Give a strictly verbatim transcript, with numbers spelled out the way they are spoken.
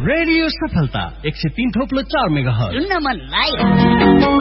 radio सफलता एक सय तीन थोप्लो चार मेगा हर्ज सुन्न मनलाई